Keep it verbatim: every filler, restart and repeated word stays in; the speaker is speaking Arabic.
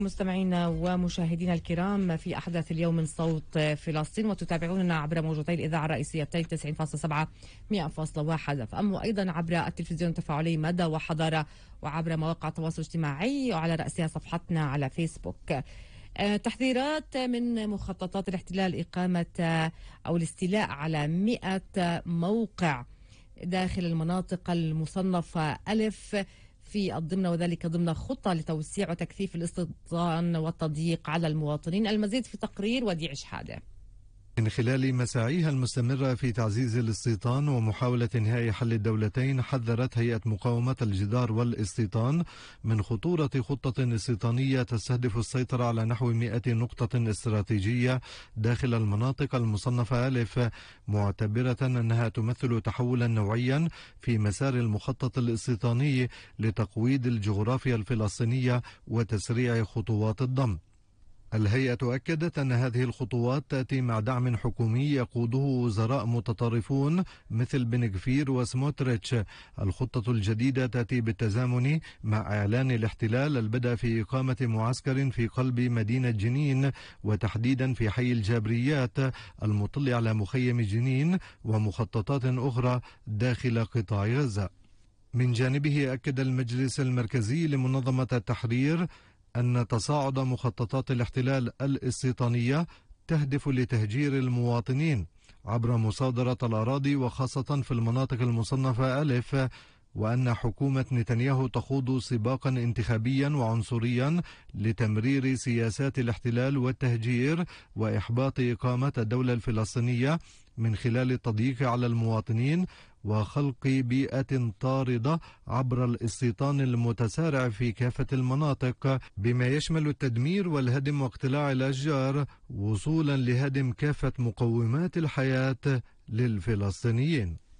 مستمعينا ومشاهدينا الكرام في أحداث اليوم من صوت فلسطين، وتتابعوننا عبر موجتي الإذاعة الرئيسيتين تسعين فاصلة سبعة مئة فاصلة واحد اف ام، وأيضا عبر التلفزيون التفاعلي مدى وحضارة، وعبر مواقع التواصل الاجتماعي وعلى رأسها صفحتنا على فيسبوك. تحذيرات من مخططات الاحتلال إقامة أو الاستيلاء على مئة موقع داخل المناطق المصنفة ألف في الضمن، وذلك ضمن خطة لتوسيع وتكثيف الاستيطان والتضييق على المواطنين. المزيد في تقرير وديع شحادة. من خلال مساعيها المستمرة في تعزيز الاستيطان ومحاولة إنهاء حل الدولتين، حذرت هيئة مقاومة الجدار والاستيطان من خطورة خطة استيطانية تستهدف السيطرة على نحو مئة نقطة استراتيجية داخل المناطق المصنفة ألف، معتبرة أنها تمثل تحولا نوعيا في مسار المخطط الاستيطاني لتقويض الجغرافيا الفلسطينية وتسريع خطوات الضم. الهيئة أكدت أن هذه الخطوات تأتي مع دعم حكومي يقوده وزراء متطرفون مثل بن غفير وسموتريتش. الخطة الجديدة تأتي بالتزامن مع إعلان الاحتلال البدء في إقامة معسكر في قلب مدينة جنين، وتحديدا في حي الجابريات المطل على مخيم جنين، ومخططات أخرى داخل قطاع غزة. من جانبه أكد المجلس المركزي لمنظمة التحرير أن تصاعد مخططات الاحتلال الاستيطانية تهدف لتهجير المواطنين عبر مصادرة الأراضي وخاصة في المناطق المصنفة ألف، وأن حكومة نتنياهو تخوض سباقا انتخابيا وعنصريا لتمرير سياسات الاحتلال والتهجير وإحباط إقامة الدولة الفلسطينية من خلال التضييق على المواطنين وخلق بيئة طاردة عبر الاستيطان المتسارع في كافة المناطق، بما يشمل التدمير والهدم واقتلاع الأشجار، وصولا لهدم كافة مقومات الحياة للفلسطينيين.